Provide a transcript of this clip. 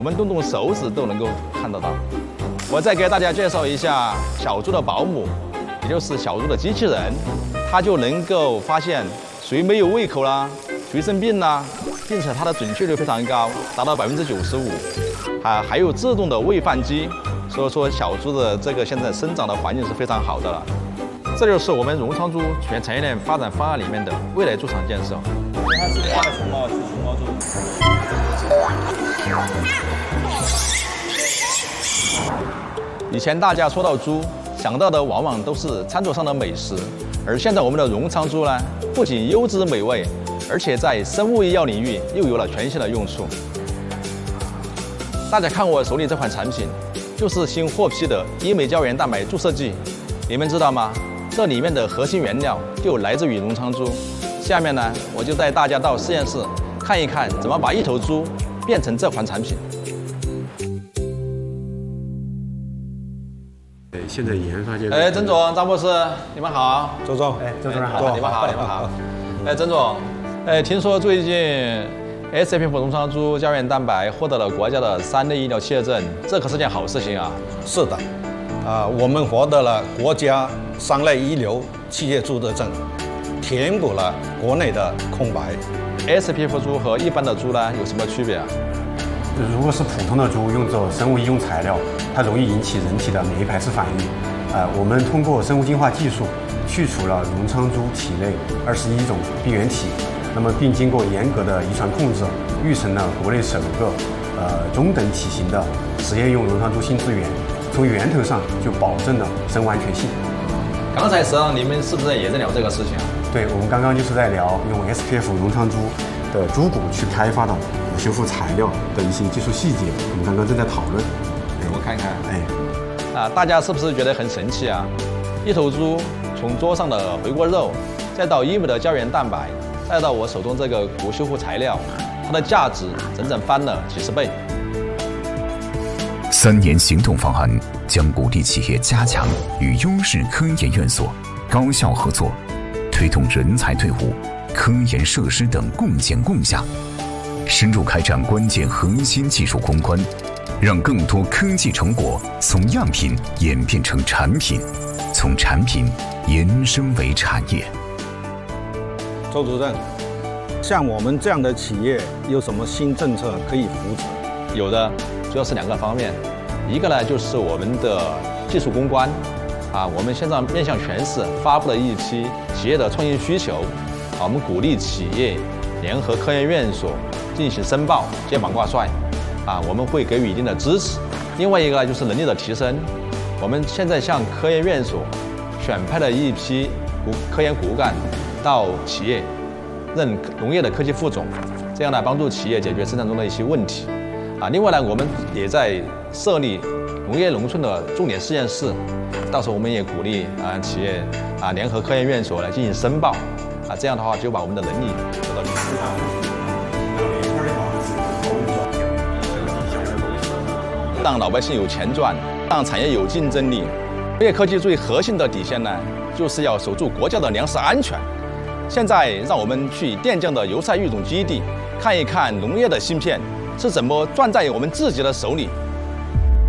我们动动手指都能够看得到。我再给大家介绍一下小猪的保姆，也就是小猪的机器人，它就能够发现谁没有胃口啦，谁生病啦，并且它的准确率非常高，达到95%。还有自动的喂饭机，所以说小猪的这个现在生长的环境是非常好的了。这就是我们荣昌猪全产业链发展方案里面的未来猪场建设。 它这里画的熊猫是熊猫猪。 以前大家说到猪，想到的往往都是餐桌上的美食，而现在我们的荣昌猪呢，不仅优质美味，而且在生物医药领域又有了全新的用处。大家看我手里这款产品，就是新获批的医美胶原蛋白注射剂，你们知道吗？这里面的核心原料就来自于荣昌猪。下面呢，我就带大家到实验室看一看，怎么把一头猪变成这款产品。 现在研发阶段。 曾总、张博士，你们好。 周总， 周主任好。你们好，你们好。曾总，听说最近 SAPF 荣昌猪胶原蛋白获得了国家的3类医疗企业证，这可是件好事情啊。 是的，我们获得了国家3类医疗企业注册证，填补了国内的空白。 SAPF 猪和一般的猪呢有什么区别啊？ 如果是普通的猪用作生物医用材料，它容易引起人体的免疫排斥反应。我们通过生物进化技术去除了荣昌猪体内21种病原体，那么并经过严格的遗传控制，育成了国内首个中等体型的实验用荣昌猪新资源，从源头上就保证了生物安全性。 刚才实际上你们是不是也在聊这个事情啊？ 对，我们刚刚就是在聊用 SPF 荣昌猪的猪骨去开发的骨修复材料的一些技术细节，我们刚刚正在讨论。 我看看。大家是不是觉得很神奇啊？一头猪从桌上的回锅肉，再到医美的胶原蛋白，再到我手中这个骨修复材料，它的价值整整翻了几十倍。 3年行动方案将鼓励企业加强与优势科研院所高效合作，推动人才队伍、科研设施等共建共享，深入开展关键核心技术攻关，让更多科技成果从样品演变成产品，从产品延伸为产业。 周主任，像我们这样的企业有什么新政策可以扶持？ 有的，主要是2个方面，一个呢就是我们的技术攻关，我们现在面向全市发布了一批企业的创新需求，我们鼓励企业联合科研院所进行申报，肩膀挂帅，我们会给予一定的支持。另外一个呢就是能力的提升，我们现在向科研院所选派了一批科研骨干到企业任农业的科技副总，这样呢帮助企业解决生产中的一些问题。另外呢，我们也在设立农业农村的重点实验室，到时候我们也鼓励企业联合科研院所来进行申报，这样的话就把我们的能力得到提升。让老百姓有钱赚，让产业有竞争力。农业科技最核心的底线呢，就是要守住国家的粮食安全。现在让我们去垫江的油菜育种基地看一看农业的芯片是怎么攥在我们自己的手里，